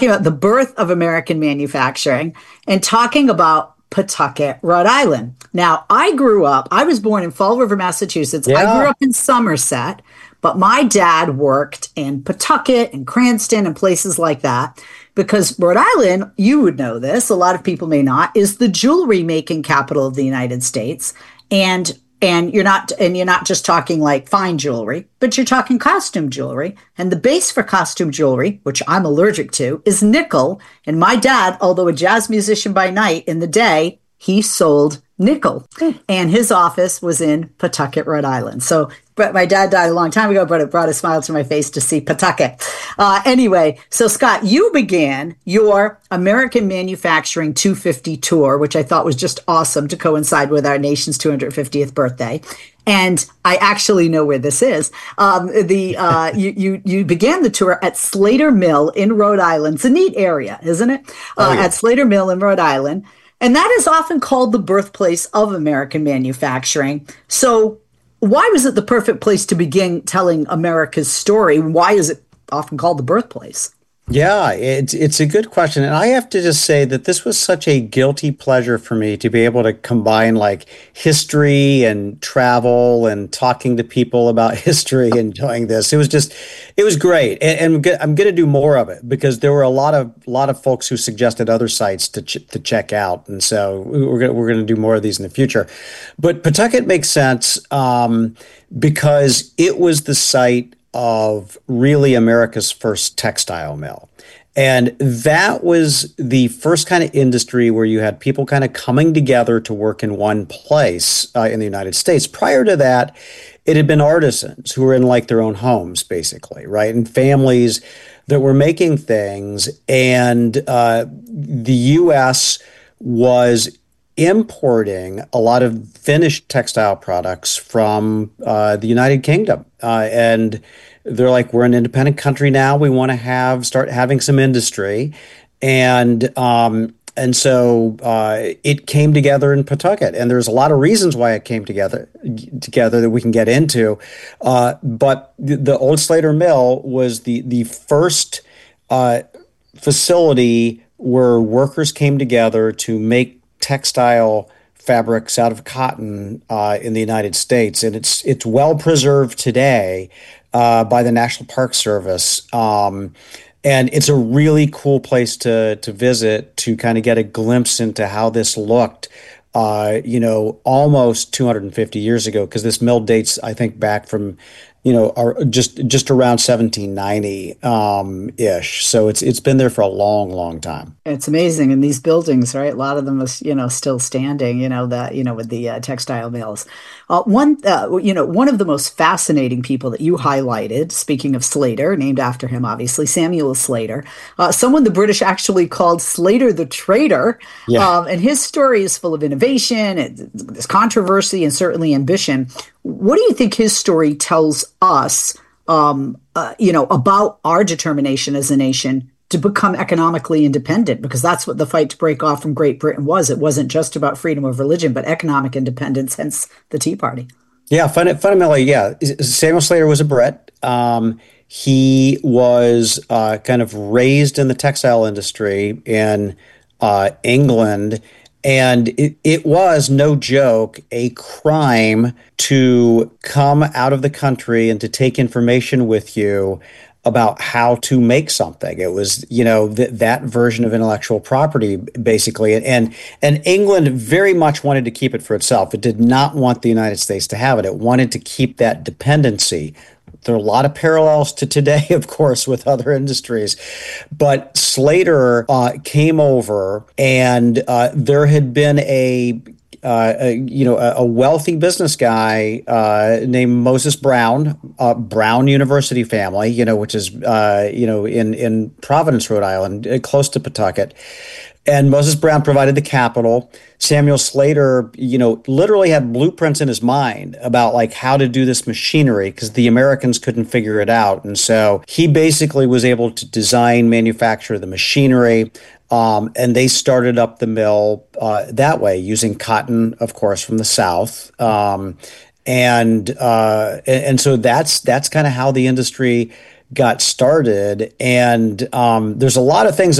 about the birth of American manufacturing and talking about Pawtucket, Rhode Island. Now, I was born in Fall River, Massachusetts. I grew Yeah. up in Somerset, but my dad worked in Pawtucket and Cranston and places like that because Rhode Island, you would know this, a lot of people may not, is the jewelry making capital of the United States. And you're not just talking like fine jewelry, but you're talking costume jewelry. And the base for costume jewelry, which I'm allergic to, is nickel. And my dad, although a jazz musician by night, in the day, he sold nickel. And his office was in Pawtucket, Rhode Island. So, but my dad died a long time ago, but it brought a smile to my face to see Pawtucket. Anyway, so Scott, you began your American Manufacturing 250 tour, which I thought was just awesome to coincide with our nation's 250th birthday. And I actually know where this is. You began the tour at Slater Mill in Rhode Island. It's a neat area, isn't it? Oh, yeah. At Slater Mill in Rhode Island. And that is often called the birthplace of American manufacturing. So why was it the perfect place to begin telling America's story? Why is it often called the birthplace? Yeah, it's a good question. And I have to just say that this was such a guilty pleasure for me to be able to combine like history and travel and talking to people about history and doing this. It was great. And I'm going to do more of it because there were a lot of folks who suggested other sites to check out. And so we're going to do more of these in the future. But Pawtucket makes sense because it was the site of really America's first textile mill. And that was the first kind of industry where you had people kind of coming together to work in one place in the United States. Prior to that, it had been artisans who were in like their own homes, basically, right? And families that were making things. And the U.S. was importing a lot of finished textile products from the United Kingdom. And they're like, we're an independent country now. We want to start having some industry. And so it came together in Pawtucket. And there's a lot of reasons why it came together that we can get into. But the old Slater Mill was the first facility where workers came together to make textile fabrics out of cotton in the United States, and it's well preserved today by the National Park Service, and it's a really cool place to visit to kind of get a glimpse into how this looked, almost 250 years ago, because this mill dates, I think, back from just around 1790 ish. So it's been there for a long, long time. It's amazing. And these buildings, right? A lot of them are, still standing, with the textile mills. One of the most fascinating people that you highlighted, speaking of Slater, named after him, obviously, Samuel Slater, someone the British actually called Slater the Traitor. Yeah. And his story is full of innovation, and there's controversy, and certainly ambition. What do you think his story tells us, about our determination as a nation to become economically independent? Because that's what the fight to break off from Great Britain was. It wasn't just about freedom of religion, but economic independence, hence the Tea Party. Yeah, fundamentally, yeah. Samuel Slater was a Brit. He was kind of raised in the textile industry in England. And it was, no joke, a crime to come out of the country and to take information with you about how to make something. It was, that version of intellectual property, basically. And England very much wanted to keep it for itself. It did not want the United States to have it. It wanted to keep that dependency. There are a lot of parallels to today, of course, with other industries. But Slater came over, and there had been a wealthy business guy named Moses Brown, Brown University family, which is in Providence, Rhode Island, close to Pawtucket. And Moses Brown provided the capital. Samuel Slater, literally had blueprints in his mind about like how to do this machinery because the Americans couldn't figure it out. And so he basically was able to design, manufacture the machinery. And they started up the mill that way, using cotton, of course, from the South. And so that's kind of how the industry got started. And there's a lot of things